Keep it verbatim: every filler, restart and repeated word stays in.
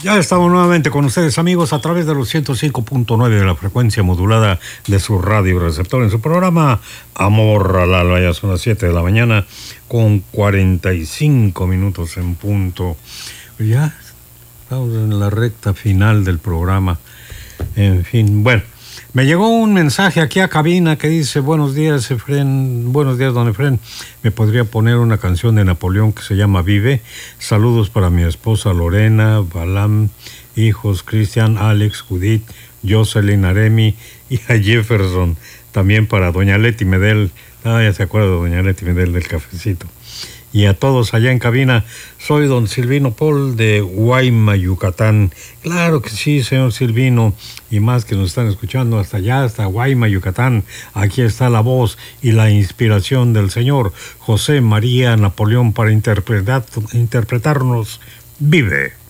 Ya estamos nuevamente con ustedes, amigos, a través de los ciento cinco punto nueve de la frecuencia modulada de su radio receptor en su programa Amor al Alba. Ya son las siete de la mañana con cuarenta y cinco minutos en punto. Ya estamos en la recta final del programa. En fin, bueno, me llegó un mensaje aquí a cabina que dice: buenos días, Efren, buenos días, don Efren. ¿Me podría poner una canción de Napoleón que se llama Vive? Saludos para mi esposa Lorena, Balam, hijos Cristian, Alex, Judith, Jocelyn, Aremi y a Jefferson. También para doña Leti Medel. Ah, ya se acuerda de doña Leti Medel del cafecito. Y a todos allá en cabina, soy don Silvino Paul de Guaymas, Yucatán. Claro que sí, señor Silvino, y más que nos están escuchando hasta allá, hasta Guaymas, Yucatán. Aquí está la voz y la inspiración del señor José María Napoleón para interpretar, interpretarnos Vive.